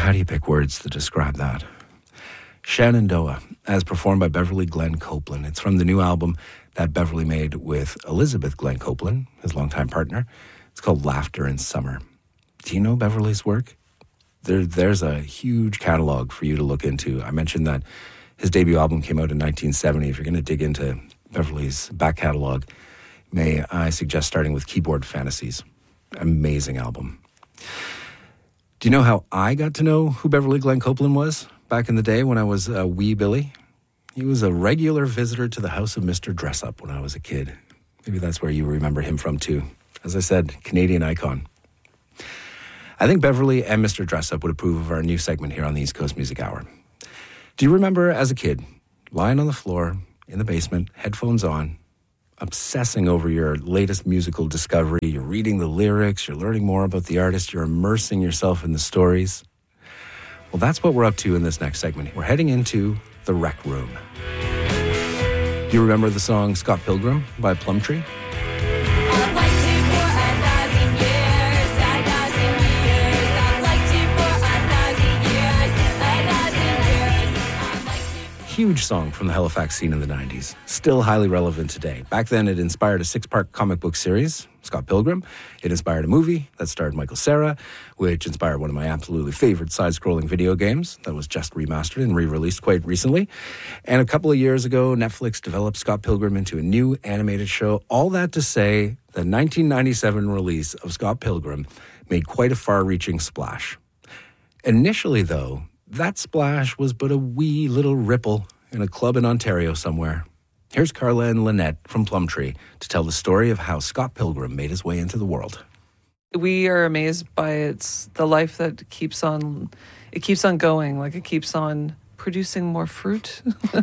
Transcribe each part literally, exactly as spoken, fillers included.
how do you pick words to describe that? Shenandoah, as performed by Beverly Glenn Copeland. It's from the new album that Beverly made with Elizabeth Glenn Copeland, his longtime partner. It's called Laughter in Summer. Do you know Beverly's work? There, there's a huge catalog for you to look into. I mentioned that his debut album came out in nineteen seventy. If you're going to dig into Beverly's back catalog, may I suggest starting with Keyboard Fantasies. Amazing album. Do you know how I got to know who Beverly Glenn Copeland was back in the day when I was a wee Billy? He was a regular visitor to the house of Mister Dressup when I was a kid. Maybe that's where you remember him from too. As I said, Canadian icon. I think Beverly and Mister Dressup would approve of our new segment here on the East Coast Music Hour. Do you remember as a kid, lying on the floor in the basement, headphones on, obsessing over your latest musical discovery? You're reading the lyrics, you're learning more about the artist, you're immersing yourself in the stories. Well, that's what we're up to in this next segment. We're heading into the Rec Room. Do you remember the song Scott Pilgrim by Plumtree? Huge song from the Halifax scene in the nineties. Still highly relevant today. Back then, it inspired a six-part comic book series, Scott Pilgrim. It inspired a movie that starred Michael Cera, which inspired one of my absolutely favorite side-scrolling video games that was just remastered and re-released quite recently. And a couple of years ago, Netflix developed Scott Pilgrim into a new animated show. All that to say, the nineteen ninety-seven release of Scott Pilgrim made quite a far-reaching splash. Initially, though, that splash was but a wee little ripple in a club in Ontario somewhere. Here's Carla and Lynette from Plumtree to tell the story of how Scott Pilgrim made his way into the world. We are amazed by it's the life that keeps on, it keeps on going, like it keeps on producing more fruit.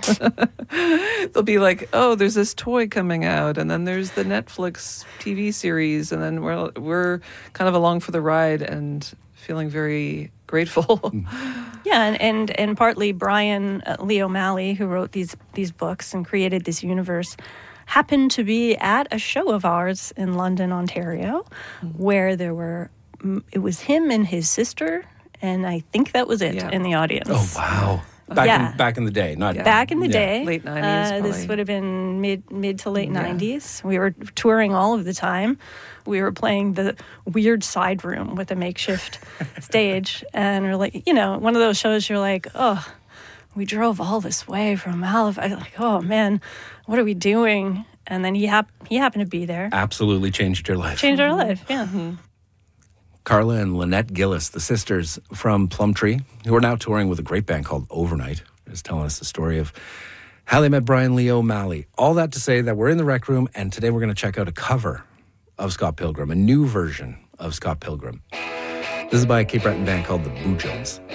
They'll be like, oh, there's this toy coming out, and then there's the Netflix T V series, and then we're we're kind of along for the ride and feeling very grateful. Yeah, and, and, and partly Brian uh, Lee O'Malley, who wrote these these books and created this universe, happened to be at a show of ours in London, Ontario, mm-hmm. where there were, it was him and his sister, and I think that was it yeah. in the audience. Oh, wow. Back, yeah. in, back in the day. not yeah. Back in the yeah. day. Late nineties, uh, This would have been mid mid to late yeah. nineties. We were touring all of the time. We were playing the weird side room with a makeshift stage. And we're like, you know, one of those shows you're like, oh, we drove all this way from Halifax. Like, oh, man, what are we doing? And then he, hap- he happened to be there. Absolutely changed your life. Changed our life, yeah. Mm-hmm. Carla and Lynette Gillis, the sisters from Plumtree, who are now touring with a great band called Overnight, is telling us the story of how they met Brian Lee O'Malley. All that to say that we're in the Rec Room, and today we're going to check out a cover of Scott Pilgrim, a new version of Scott Pilgrim. This is by a Cape Breton band called the Boojums.